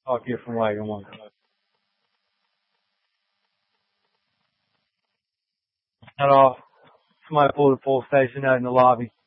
Talk to you from Wagon One. Cut off. Somebody pulled a full station out in the lobby.